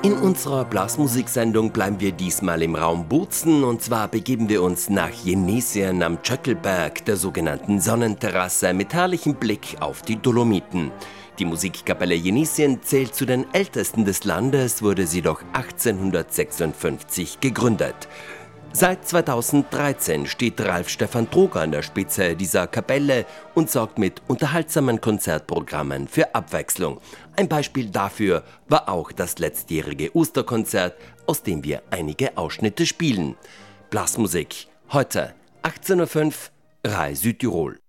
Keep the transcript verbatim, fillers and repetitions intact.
In unserer Blasmusiksendung bleiben wir diesmal im Raum Bozen, und zwar begeben wir uns nach Jenisien am Tschöckelberg, der sogenannten Sonnenterrasse, mit herrlichem Blick auf die Dolomiten. Die Musikkapelle Jenisien zählt zu den ältesten des Landes, wurde sie doch achtzehnhundertsechsundfünfzig gegründet. Seit zweitausenddreizehn steht Ralf Stefan Troger an der Spitze dieser Kapelle und sorgt mit unterhaltsamen Konzertprogrammen für Abwechslung. Ein Beispiel dafür war auch das letztjährige Osterkonzert, aus dem wir einige Ausschnitte spielen. Blasmusik, heute achtzehn Uhr fünf, R A I Südtirol.